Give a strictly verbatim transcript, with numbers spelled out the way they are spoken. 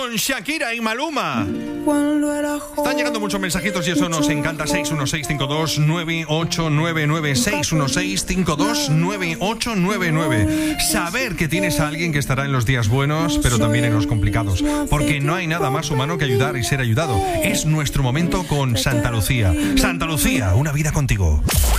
con Shakira y Maluma. Están llegando muchos mensajitos y eso nos encanta. seis uno seis cinco dos nueve ocho nueve nueve seis uno seis cinco dos nueve ocho nueve nueve. Saber que tienes a alguien que estará en los días buenos, pero también en los complicados, porque no hay nada más humano que ayudar y ser ayudado. Es nuestro momento con Santa Lucía. Santa Lucía, una vida contigo.